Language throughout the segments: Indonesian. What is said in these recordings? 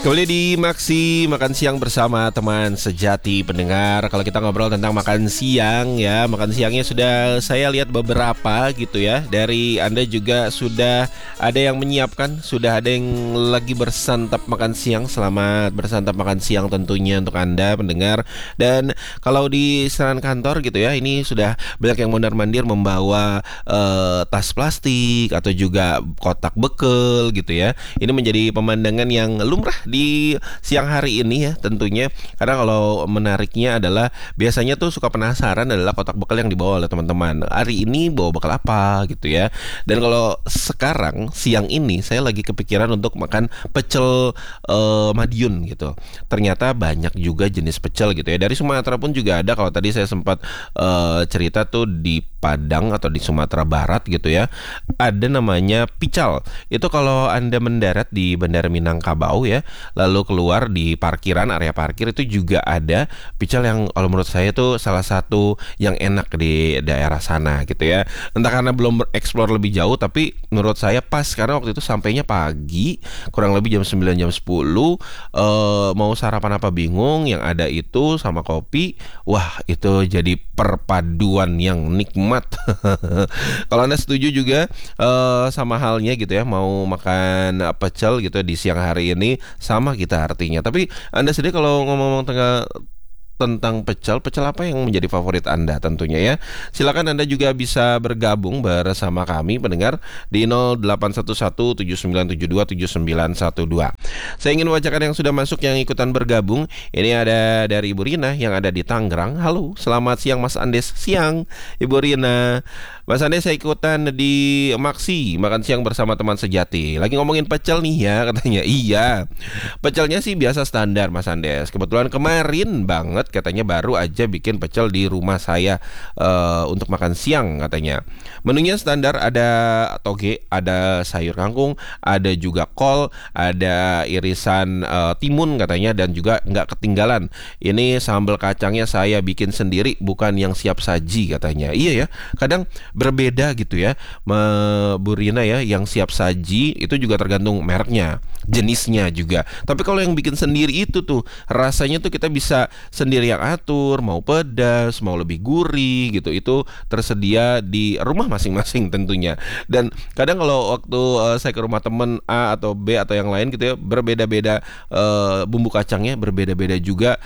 Kembali di Maksi Makan Siang bersama teman sejati pendengar. Kalau kita ngobrol tentang makan siang ya, makan siangnya sudah saya lihat beberapa gitu ya. Dari Anda juga sudah ada yang menyiapkan, sudah ada yang lagi bersantap makan siang. Selamat bersantap makan siang tentunya untuk Anda pendengar. Dan kalau di seran kantor gitu ya, ini sudah banyak yang mondar-mandir membawa tas plastik atau juga kotak bekel gitu ya. Ini menjadi pemandangan yang lumrah di siang hari ini ya tentunya. Karena kalau menariknya adalah biasanya tuh suka penasaran adalah kotak bekal yang dibawa oleh teman-teman. Hari ini bawa bekal apa gitu ya. Dan kalau sekarang siang ini saya lagi kepikiran untuk makan pecel Madiun gitu. Ternyata banyak juga jenis pecel gitu ya. Dari Sumatera pun juga ada. Kalau tadi saya sempat cerita tuh di Padang atau di Sumatera Barat gitu ya. Ada namanya pical. Itu kalau Anda mendarat di Bandara Minangkabau ya, lalu keluar di parkiran, area parkir itu juga ada pical yang kalau menurut saya tuh salah satu yang enak di daerah sana gitu ya. Entah karena belum explore lebih jauh, tapi menurut saya pas karena waktu itu sampainya pagi, kurang lebih jam 9 jam 10, mau sarapan apa bingung, yang ada itu sama kopi. Wah, itu jadi perpaduan yang nikmat. Kalau Anda setuju juga sama halnya gitu ya, mau makan pecel gitu di siang hari ini, sama kita artinya. Tapi Anda sendiri kalau ngomong-ngomong tentang pecel apa yang menjadi favorit Anda tentunya ya. Silakan Anda juga bisa bergabung bersama kami pendengar di 081179727912. Saya ingin membacakan yang sudah masuk yang ikutan bergabung. Ini ada dari Ibu Rina yang ada di Tangerang. Halo, selamat siang Mas Andes. Siang Ibu Rina. Mas Andes, saya ikutan di Maksi Makan Siang bersama teman sejati. Lagi ngomongin pecel nih ya katanya. Iya, pecelnya sih biasa standar Mas Andes. Kebetulan kemarin banget katanya baru aja bikin pecel di rumah saya untuk makan siang katanya. Menunya standar, ada toge, ada sayur kangkung, ada juga kol, ada irisan timun katanya, dan juga nggak ketinggalan. Ini sambal kacangnya saya bikin sendiri, bukan yang siap saji katanya. Iya ya, kadang berbeda gitu ya Bu Rina ya. Yang siap saji itu juga tergantung mereknya, jenisnya juga. Tapi kalau yang bikin sendiri itu tuh rasanya tuh kita bisa sendiri yang atur, mau pedas, mau lebih gurih gitu. Itu tersedia di rumah masing-masing tentunya. Dan kadang kalau waktu saya ke rumah temen A atau B atau yang lain gitu ya, berbeda-beda bumbu kacangnya, berbeda-beda juga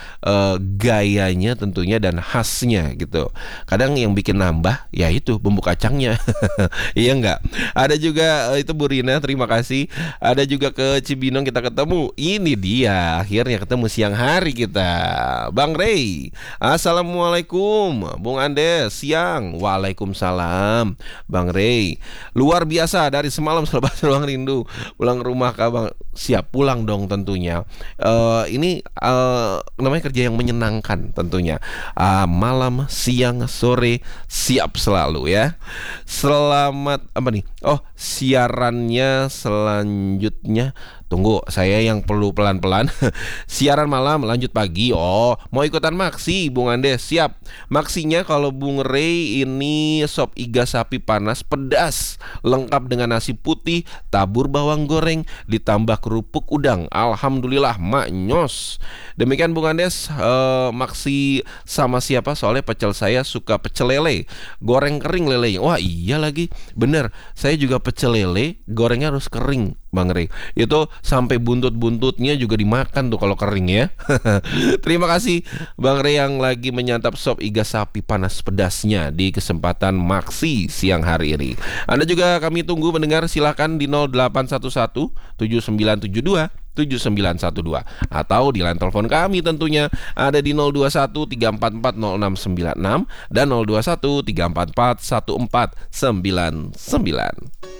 gayanya tentunya dan khasnya gitu. Kadang yang bikin nambah ya itu bumbu kacangnya. Iya enggak? Ada juga itu Bu Rina, terima kasih. Ada juga ke Cibinong kita ketemu. Ini dia akhirnya ketemu siang hari kita. Bang Rey, assalamualaikum. Bung Andes, siang. Waalaikumsalam Bang Rey. Luar biasa, dari semalam selepas ruang rindu. Pulang rumah kah Bang? Siap pulang dong tentunya. Ini namanya kerja yang menyenangkan tentunya. Malam, siang, sore siap selalu ya. Selamat apa nih? Oh, siarannya selanjutnya. Tunggu, saya yang perlu pelan-pelan. Siaran malam lanjut pagi. Oh, mau ikutan Maksi Bung Andes? Siap. Maksinya kalau Bung Rey ini sop iga sapi panas pedas, lengkap dengan nasi putih, tabur bawang goreng, ditambah kerupuk udang. Alhamdulillah maknyos. Demikian Bung Andes. Maksi sama siapa? Soalnya pecel saya suka pecel lele, goreng kering lelenya. Wah iya lagi, bener. Saya juga pecel lele, gorengnya harus kering Bang Rey. Itu sampai buntut-buntutnya juga dimakan tuh kalau kering ya. Terima kasih Bang Rey yang lagi menyantap sop iga sapi panas pedasnya di kesempatan Maksi siang hari ini. Anda juga kami tunggu mendengar, silakan di 0811 7972 7912 atau di line telepon kami tentunya ada di 021 344 0696 dan 021 344 1499.